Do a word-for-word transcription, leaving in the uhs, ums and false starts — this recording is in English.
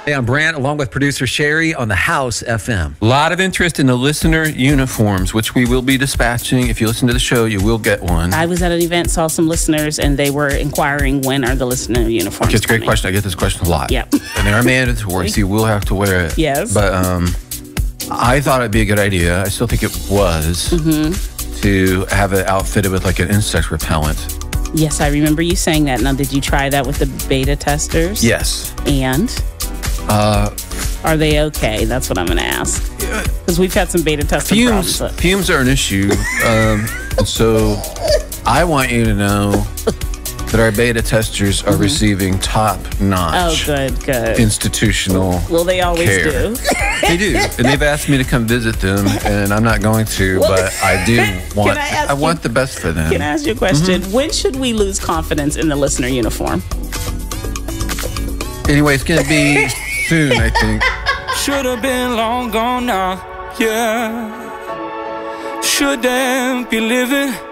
Hey, I'm Brant, along with producer Sherry on the House F M. A lot of interest in the listener uniforms, which we will be dispatching. If you listen to the show, you will get one. I was at an event, saw some listeners, and they were inquiring when are the listener uniforms Okay, it's a great coming? question. I get this question a lot. Yep. And they are mandatory, so you will have to wear it. Yes. But um, I thought it'd be a good idea. I still think it was Mm-hmm. to have it outfitted with like an insect repellent. Yes, I remember you saying that. Now, did you try that with the beta testers? Yes. And Uh, are they okay? That's what I'm going to ask. Because we've had some beta tester fumes, problems. but- fumes are an issue. Um, and so I want you to know that our beta testers are Mm-hmm. receiving top Oh, notch good, good. institutional Well, they always care. do. They do, and they've asked me to come visit them, and I'm not going to, Well, but I do want. I ask I you- want the best for them. Can I ask you a question? Mm-hmm. When should we lose confidence in the listener uniform? Anyway, it's gonna be soon, I think. Should have been long gone now, yeah. Shouldn't be living